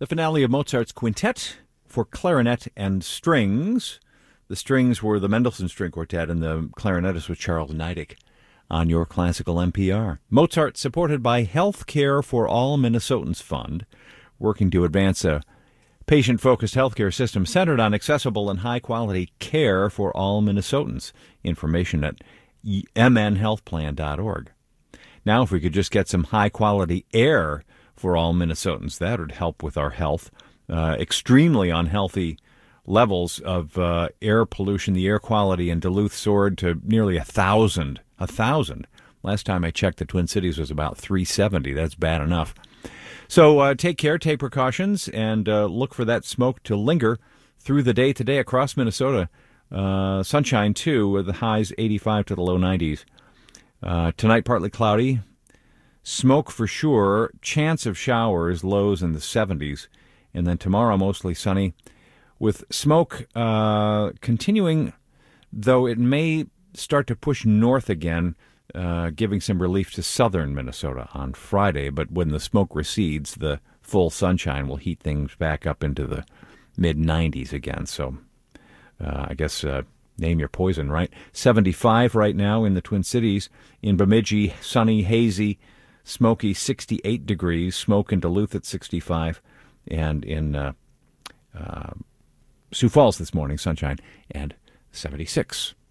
The finale of Mozart's Quintet for Clarinet and Strings. The strings were the Mendelssohn String Quartet, and the clarinetist was Charles Neidig on your classical NPR. Mozart, supported by Health Care for All Minnesotans Fund, working to advance a patient-focused healthcare system centered on accessible and high-quality care for all Minnesotans. Information at mnhealthplan.org. Now, if we could just get some high-quality air for all Minnesotans, that would help with our health. Extremely unhealthy levels of air pollution. The air quality in Duluth soared to nearly 1,000. 1,000. Last time I checked, the Twin Cities was about 370. That's bad enough. So take care, take precautions, and look for that smoke to linger through the day today across Minnesota. Sunshine, too, with the highs 85 to the low 90s. Tonight, partly cloudy. Smoke for sure. Chance of showers, lows in the 70s. And then tomorrow, mostly sunny, with smoke continuing, though it may start to push north again, giving some relief to southern Minnesota on Friday. But when the smoke recedes, the full sunshine will heat things back up into the mid-90s again. So I guess name your poison, right? 75 right now in the Twin Cities. In Bemidji, sunny, hazy, smoky, 68 degrees. Smoke in Duluth at 65. And in Sioux Falls this morning, sunshine, and 76.